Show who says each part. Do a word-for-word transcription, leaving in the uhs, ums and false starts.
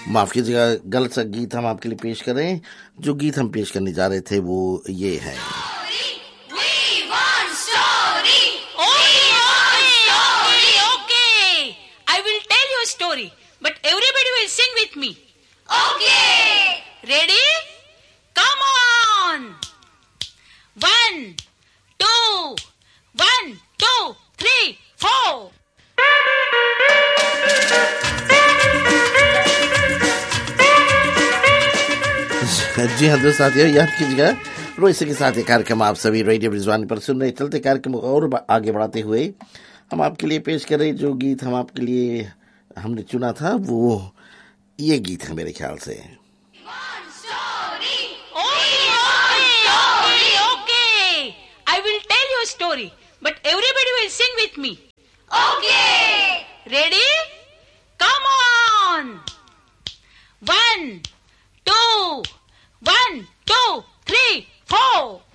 Speaker 1: माफ कीजिएगा, गलत सा गीत हम आपके लिए पेश कर रहे हैं। जो गीत हम पेश करने जा रहे थे वो ये है।
Speaker 2: Story, but everybody will sing with me. Okay. Ready? Come on. One, two, one, two, three, four.
Speaker 1: जी हाँ दोस्त साथियों, याद कीजिएगा रोइसे के साथ ये कार्यक्रम आप सभी रेडियो रिजवानी पर सुन रहे। चलते कार्यक्रम और आगे बढ़ाते हुए हम आपके लिए पेश कर रहे जो गीत हम आपके लिए हमने चुना था वो ये गीत है मेरे ख्याल से।
Speaker 2: I will tell you a story, but everybody will sing with me. Okay. Ready? Come on. One, two, one, two, three, four.